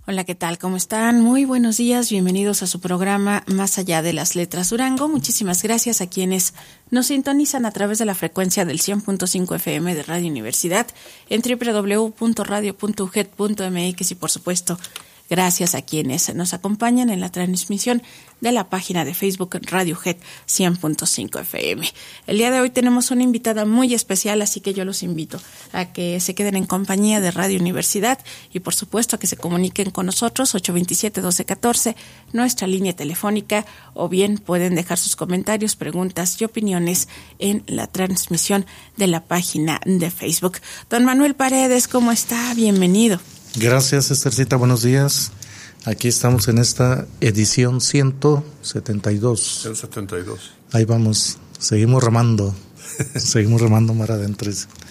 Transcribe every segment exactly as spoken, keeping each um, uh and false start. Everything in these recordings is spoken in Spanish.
Hola, ¿qué tal? ¿Cómo están? Muy buenos días, bienvenidos a su programa Más allá de las letras Durango. Muchísimas gracias a quienes nos sintonizan a través de la frecuencia del cien punto cinco F M de Radio Universidad en doble u doble u doble u punto radio punto u g e d punto m x y por supuesto gracias a quienes nos acompañan en la transmisión de la página de Facebook Radio U G E D cien punto cinco F M. El día de hoy tenemos una invitada muy especial, así que yo los invito a que se queden en compañía de Radio Universidad y por supuesto a que se comuniquen con nosotros ocho dos siete, uno dos uno cuatro, nuestra línea telefónica, o bien pueden dejar sus comentarios, preguntas y opiniones en la transmisión de la página de Facebook. Don Manuel Paredes, ¿cómo está? Bienvenido. Gracias, Esthercita, buenos días. Aquí estamos en esta edición ciento setenta y dos. ciento setenta y dos. Ahí vamos, seguimos remando, seguimos remando mar adentro.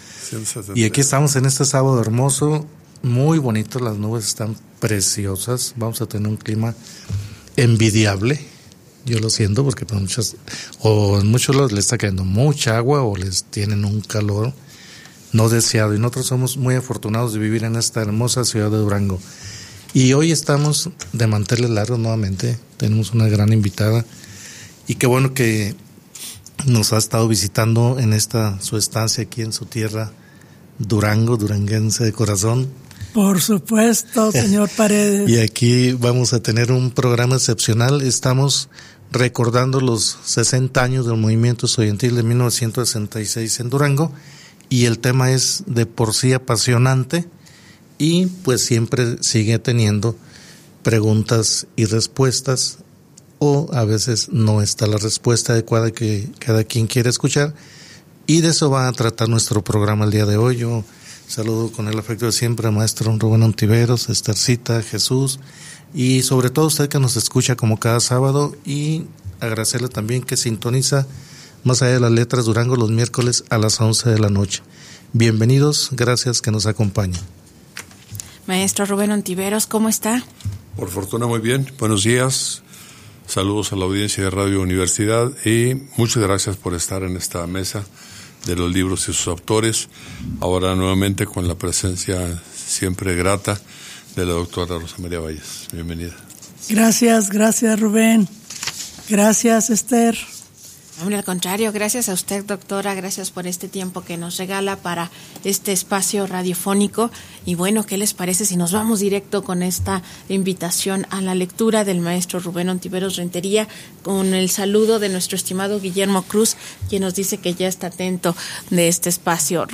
Y aquí estamos en este sábado hermoso, muy bonito, las nubes están preciosas, vamos a tener un clima envidiable. Yo lo siento porque para muchos, o en muchos lados les está cayendo mucha agua o les tienen un calor no deseado, y nosotros somos muy afortunados de vivir en esta hermosa ciudad de Durango. Y hoy estamos de manteles largos nuevamente, tenemos una gran invitada, y qué bueno que nos ha estado visitando en esta su estancia aquí en su tierra, Durango, duranguense de corazón. Por supuesto, señor Paredes. Y aquí vamos a tener un programa excepcional, estamos recordando los sesenta años del movimiento estudiantil de mil novecientos sesenta y seis en Durango, y el tema es de por sí apasionante y pues siempre sigue teniendo preguntas y respuestas, o a veces no está la respuesta adecuada que cada quien quiere escuchar, y de eso va a tratar nuestro programa el día de hoy. Yo saludo con el afecto de siempre al maestro Rubén Ontiveros, Esthercita, Jesús, y sobre todo usted que nos escucha como cada sábado, y agradecerle también que sintoniza Más allá de las letras Durango los miércoles a las once de la noche. Bienvenidos, gracias que nos acompañen. Maestro Rubén Ontiveros, ¿cómo está? Por fortuna muy bien, buenos días, saludos a la audiencia de Radio Universidad y muchas gracias por estar en esta mesa de los libros y sus autores, ahora nuevamente con la presencia siempre grata de la doctora Rosa María Valles. Bienvenida. Gracias, gracias Rubén, gracias Esther. Hombre, al contrario, gracias a usted, doctora, gracias por este tiempo que nos regala para este espacio radiofónico. Y bueno, ¿qué les parece si nos vamos directo con esta invitación a la lectura del maestro Rubén Ontiveros Rentería, con el saludo de nuestro estimado Guillermo Cruz, quien nos dice que ya está atento de este espacio